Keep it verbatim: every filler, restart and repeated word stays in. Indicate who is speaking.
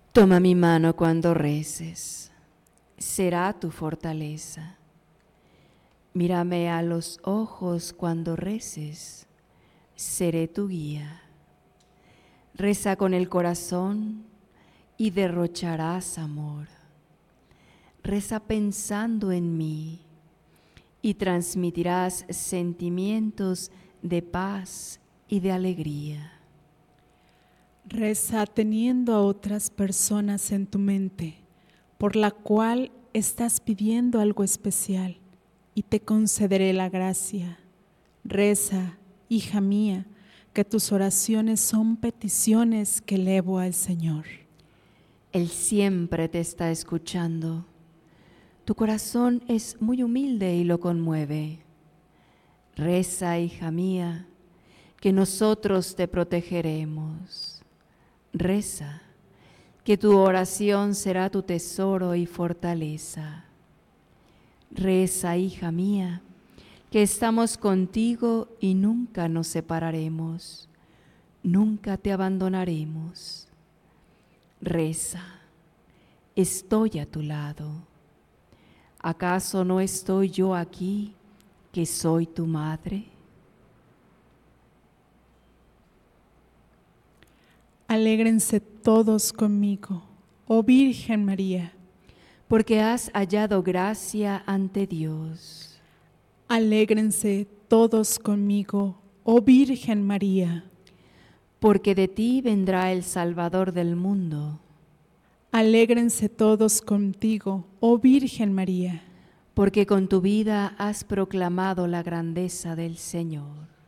Speaker 1: Toma mi mano cuando reces, será tu fortaleza. Mírame a los ojos cuando reces, seré tu guía. Reza con el corazón y derrocharás amor. Reza pensando en mí y transmitirás sentimientos de paz y de alegría.
Speaker 2: Reza teniendo a otras personas en tu mente, por la cual estás pidiendo algo especial, y te concederé la gracia. Reza, hija mía, que tus oraciones son peticiones que elevo al Señor.
Speaker 1: Él siempre te está escuchando. Tu corazón es muy humilde y lo conmueve. Reza, hija mía, que nosotros te protegeremos. Reza, que tu oración será tu tesoro y fortaleza. Reza, hija mía, que estamos contigo y nunca nos separaremos, nunca te abandonaremos. Reza, estoy a tu lado. ¿Acaso no estoy yo aquí, que soy tu madre?
Speaker 2: Alégrense todos conmigo, oh Virgen María.
Speaker 1: Porque has hallado gracia ante Dios.
Speaker 2: Alégrense todos conmigo, oh Virgen María.
Speaker 1: Porque de ti vendrá el Salvador del mundo.
Speaker 2: Alégrense todos contigo, oh Virgen María.
Speaker 1: Porque con tu vida has proclamado la grandeza del Señor.